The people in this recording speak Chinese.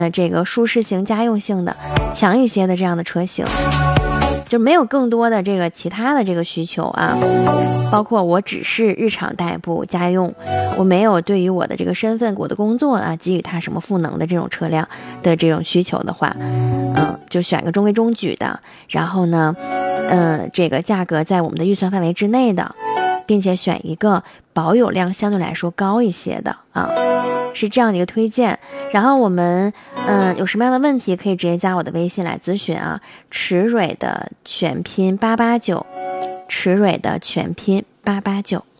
这个舒适型、家用性的强一些的这样的车型，就没有更多的这个其他的这个需求啊。包括我只是日常代步、家用，我没有对于我的这个身份、我的工作啊给予它什么赋能的这种车辆的这种需求的话，就选个中规中矩的，然后呢，这个价格在我们的预算范围之内的，并且选一个保有量相对来说高一些的啊，是这样的一个推荐。然后我们有什么样的问题可以直接加我的微信来咨询啊，驰蕊的全拼889，驰蕊的全拼889。